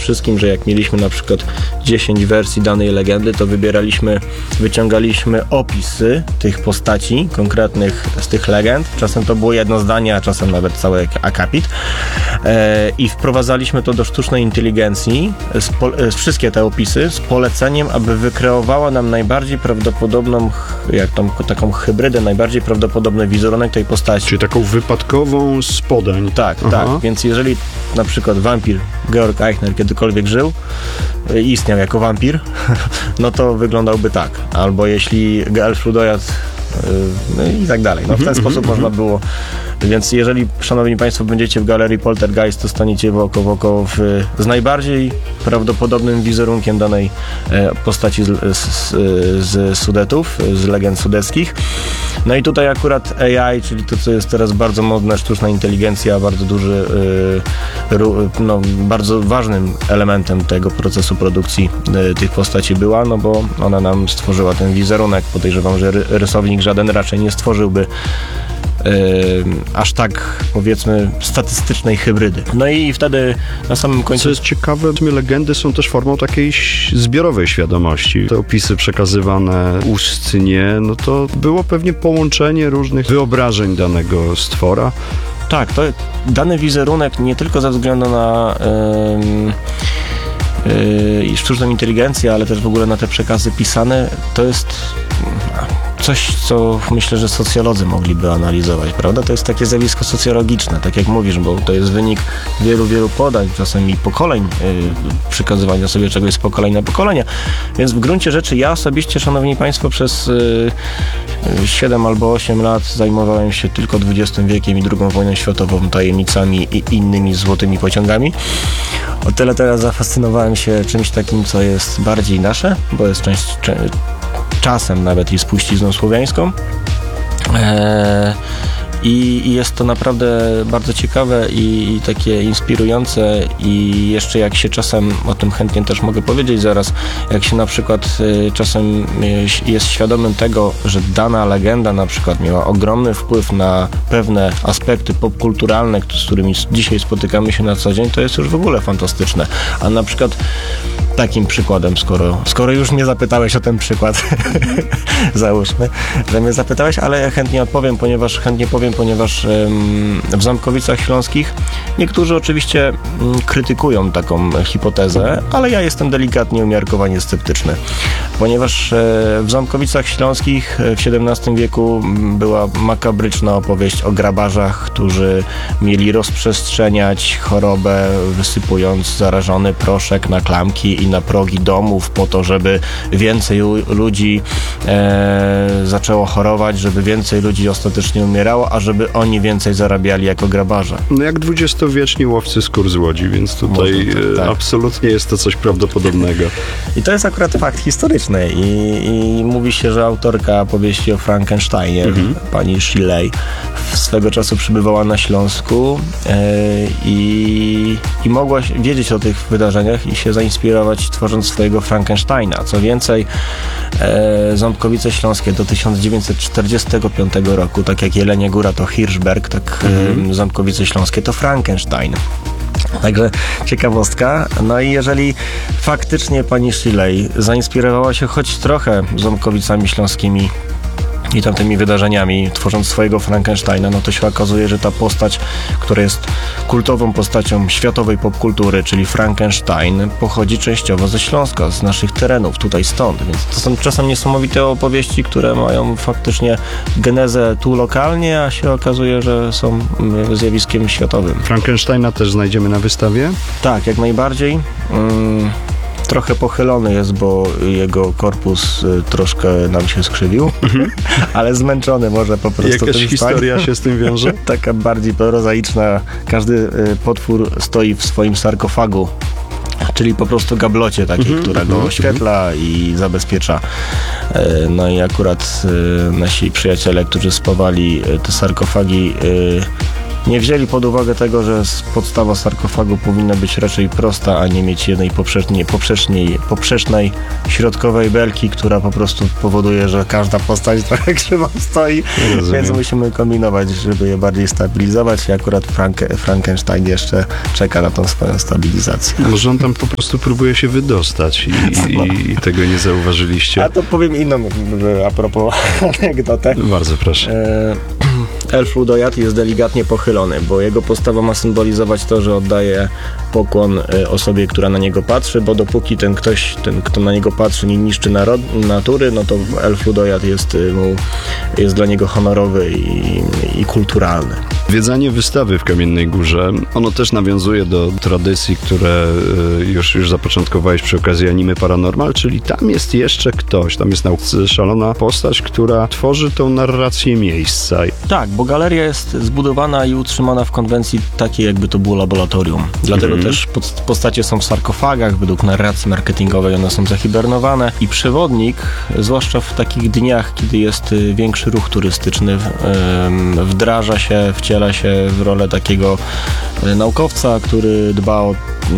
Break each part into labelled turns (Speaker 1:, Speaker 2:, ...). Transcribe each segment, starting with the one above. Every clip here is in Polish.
Speaker 1: wszystkim, że jak mieliśmy na przykład 10 wersji danej legendy, to wyciągaliśmy opisy tych postaci konkretnych z tych legend. Czasem to było jedno zdanie, a czasem nawet cały akapit. I wprowadzaliśmy to do sztucznej inteligencji, wszystkie te opisy, z poleceniem, aby wykreowała nam najbardziej prawdopodobną, taką hybrydę, najbardziej prawdopodobny wizerunek tej postaci.
Speaker 2: Czyli taką wypadkową z podań.
Speaker 1: Tak. Więc jeżeli na przykład wampir Georg Eichner kiedykolwiek żył, istniał jako wampir, no to wyglądałby tak. Albo jeśli Gelf Ludojad i tak dalej. No w ten sposób można było. Więc jeżeli, szanowni państwo, będziecie w galerii Poltergeist, to staniecie w oko z najbardziej prawdopodobnym wizerunkiem danej postaci z Sudetów, z legend sudeckich. No i tutaj akurat AI, czyli to, co jest teraz bardzo modne, sztuczna inteligencja, bardzo duży, bardzo ważnym elementem tego procesu produkcji tych postaci była, no bo ona nam stworzyła ten wizerunek. Podejrzewam, że rysownik żaden raczej nie stworzyłby aż tak, powiedzmy, statystycznej hybrydy. No i wtedy na samym końcu...
Speaker 2: Co jest ciekawe, legendy są też formą takiej zbiorowej świadomości. Te opisy przekazywane ustnie, no to było pewnie połączenie różnych wyobrażeń danego stwora.
Speaker 1: Tak, to dany wizerunek nie tylko ze względu na sztuczną inteligencję, ale też w ogóle na te przekazy pisane, to jest coś, co myślę, że socjolodzy mogliby analizować, prawda? To jest takie zjawisko socjologiczne, tak jak mówisz, bo to jest wynik wielu podań, czasem i pokoleń, przekazywania sobie czegoś z pokolenia na pokolenie. Więc w gruncie rzeczy ja osobiście, szanowni państwo, przez 7 albo 8 lat zajmowałem się tylko XX wiekiem i II wojną światową, tajemnicami i innymi złotymi pociągami. O tyle teraz zafascynowałem się czymś takim, co jest bardziej nasze, bo jest czasem nawet i spuścizną słowiańską. I jest to naprawdę bardzo ciekawe i takie inspirujące i jeszcze jak się czasem, o tym chętnie też mogę powiedzieć zaraz, jak się na przykład czasem jest świadomym tego, że dana legenda na przykład miała ogromny wpływ na pewne aspekty popkulturalne, z którymi dzisiaj spotykamy się na co dzień, to jest już w ogóle fantastyczne. A na przykład takim przykładem, skoro już mnie zapytałeś o ten przykład, załóżmy, że mnie zapytałeś, ale ja chętnie powiem, ponieważ w Ząbkowicach Śląskich niektórzy oczywiście krytykują taką hipotezę, ale ja jestem delikatnie umiarkowanie sceptyczny, ponieważ w Ząbkowicach Śląskich w XVII wieku była makabryczna opowieść o grabarzach, którzy mieli rozprzestrzeniać chorobę, wysypując zarażony proszek na klamki i na progi domów po to, żeby więcej ludzi zaczęło chorować, żeby więcej ludzi ostatecznie umierało, a żeby oni więcej zarabiali jako grabarze.
Speaker 2: No jak dwudziestowieczni łowcy skór z Łodzi, więc tutaj tak. Absolutnie jest to coś prawdopodobnego.
Speaker 1: I to jest akurat fakt historyczny i mówi się, że autorka powieści o Frankensteinie, pani Shelley, swego czasu przybywała na Śląsku i mogła wiedzieć o tych wydarzeniach i się zainspirować, tworząc swojego Frankensteina. Co więcej, Ząbkowice Śląskie do 1945 roku, tak jak Jelenia Góra to Hirschberg, tak Ząbkowice Śląskie to Frankenstein. Także ciekawostka. No i jeżeli faktycznie pani Shelley zainspirowała się choć trochę Ząbkowicami Śląskimi i tamtymi wydarzeniami, tworząc swojego Frankensteina, no to się okazuje, że ta postać, która jest kultową postacią światowej popkultury, czyli Frankenstein, pochodzi częściowo ze Śląska, z naszych terenów, tutaj stąd. Więc to są czasem niesamowite opowieści, które mają faktycznie genezę tu lokalnie, a się okazuje, że są zjawiskiem światowym.
Speaker 2: Frankensteina też znajdziemy na wystawie? Tak,
Speaker 1: jak najbardziej. Trochę pochylony jest, bo jego korpus troszkę nam się skrzywił, ale zmęczony może po prostu.
Speaker 2: Jakaś historia się z tym wiąże?
Speaker 1: Taka bardziej prozaiczna. Każdy potwór stoi w swoim sarkofagu, czyli po prostu gablocie takiej, która go oświetla i zabezpiecza. No i akurat nasi przyjaciele, którzy spawali te sarkofagi, nie wzięli pod uwagę tego, że podstawa sarkofagu powinna być raczej prosta, a nie mieć jednej poprzecznej środkowej belki, która po prostu powoduje, że każda postać trochę krzywo stoi, więc musimy kombinować, żeby je bardziej stabilizować i akurat Frankenstein jeszcze czeka na tą swoją stabilizację.
Speaker 2: Może on tam po prostu próbuje się wydostać i tego nie zauważyliście.
Speaker 1: A to powiem inną a propos anegdotę.
Speaker 2: Bardzo proszę.
Speaker 1: Elf ludojad jest delikatnie pochylony, bo jego postawa ma symbolizować to, że oddaje pokłon osobie, która na niego patrzy, bo dopóki ten, kto na niego patrzy, nie niszczy natury, no to elf ludojad jest dla niego honorowy i kulturalny.
Speaker 2: Zwiedzanie wystawy w Kamiennej Górze, ono też nawiązuje do tradycji, które już zapoczątkowałeś przy okazji Animy Paranormal, czyli tam jest jeszcze ktoś, tam jest szalona postać, która tworzy tą narrację miejsca.
Speaker 1: Tak, bo galeria jest zbudowana i utrzymana w konwencji takiej, jakby to było laboratorium. Dlatego też postacie są w sarkofagach, według narracji marketingowej one są zahibernowane i przewodnik, zwłaszcza w takich dniach, kiedy jest większy ruch turystyczny, wdraża się, wciela się w rolę takiego naukowca, który dba o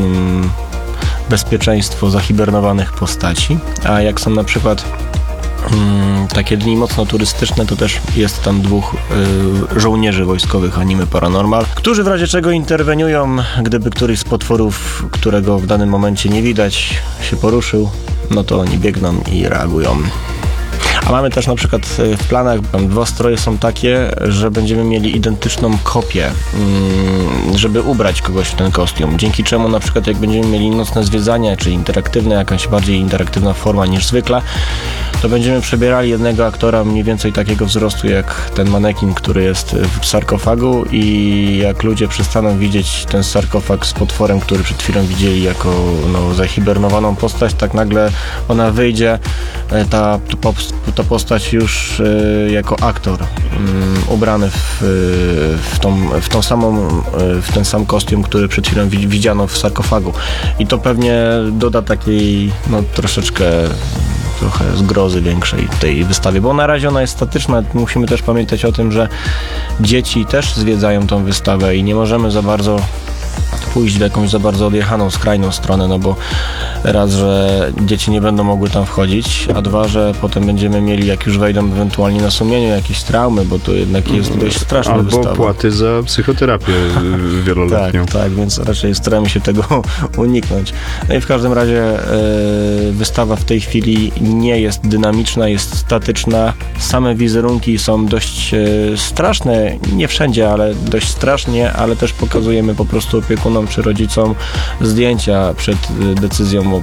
Speaker 1: bezpieczeństwo zahibernowanych postaci, a jak są na przykład takie dni mocno turystyczne, to też jest tam dwóch żołnierzy wojskowych Animy Paranormal, którzy w razie czego interweniują, gdyby któryś z potworów, którego w danym momencie nie widać, się poruszył, no to oni biegną i reagują. A mamy też na przykład w planach, dwa stroje są takie, że będziemy mieli identyczną kopię, żeby ubrać kogoś w ten kostium. Dzięki czemu na przykład jak będziemy mieli nocne zwiedzania, czy interaktywne, jakaś bardziej interaktywna forma niż zwykle, to będziemy przebierali jednego aktora mniej więcej takiego wzrostu jak ten manekin, który jest w sarkofagu i jak ludzie przestaną widzieć ten sarkofag z potworem, który przed chwilą widzieli jako zahibernowaną postać, tak nagle ona wyjdzie, ta postać już jako aktor ubrany w ten sam kostium, który przed chwilą widziano w sarkofagu. I to pewnie doda takiej trochę zgrozy większej tej wystawie, bo na razie ona jest statyczna. Musimy też pamiętać o tym, że dzieci też zwiedzają tą wystawę i nie możemy za bardzo pójść w jakąś za bardzo odjechaną, skrajną stronę, no bo raz, że dzieci nie będą mogły tam wchodzić, a dwa, że potem będziemy mieli, jak już wejdą ewentualnie na sumieniu, jakieś traumy, bo to jednak jest dość straszna wystawa.
Speaker 2: Albo płaty za psychoterapię wieloletnią.
Speaker 1: Tak, więc raczej staramy się tego uniknąć. No i w każdym razie wystawa w tej chwili nie jest dynamiczna, jest statyczna. Same wizerunki są dość straszne, nie wszędzie, ale dość strasznie, ale też pokazujemy po prostu opiekunom czy rodzicom zdjęcia przed decyzją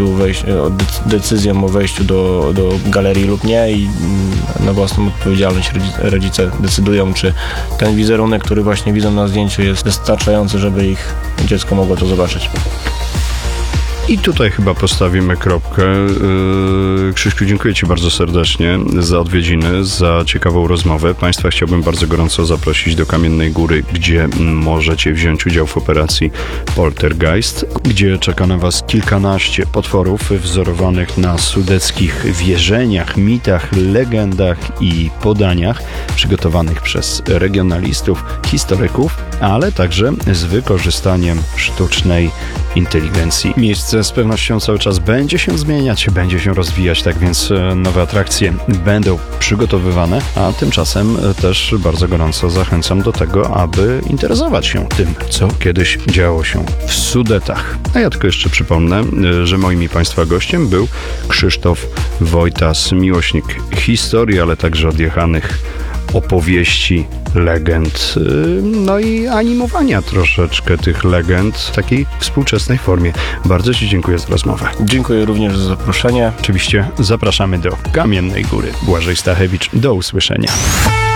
Speaker 1: o wejściu do galerii lub nie i na własną odpowiedzialność rodzice decydują, czy ten wizerunek, który właśnie widzą na zdjęciu, jest wystarczający, żeby ich dziecko mogło to zobaczyć.
Speaker 2: I tutaj chyba postawimy kropkę. Krzyśku, dziękuję Ci bardzo serdecznie za odwiedziny, za ciekawą rozmowę. Państwa chciałbym bardzo gorąco zaprosić do Kamiennej Góry, gdzie możecie wziąć udział w operacji Poltergeist, gdzie czeka na Was kilkanaście potworów wzorowanych na sudeckich wierzeniach, mitach, legendach i podaniach przygotowanych przez regionalistów, historyków, ale także z wykorzystaniem sztucznej inteligencji. Miejsce z pewnością cały czas będzie się zmieniać, będzie się rozwijać, tak więc nowe atrakcje będą przygotowywane, a tymczasem też bardzo gorąco zachęcam do tego, aby interesować się tym, co kiedyś działo się w Sudetach. A ja tylko jeszcze przypomnę, że moim i Państwa gościem był Krzysztof Wojtas, miłośnik historii, ale także odjechanych opowieści, legend, no i animowania troszeczkę tych legend w takiej współczesnej formie. Bardzo Ci dziękuję za rozmowę.
Speaker 1: Dziękuję również za zaproszenie.
Speaker 2: Oczywiście zapraszamy do Kamiennej Góry. Błażej Stachewicz, do usłyszenia.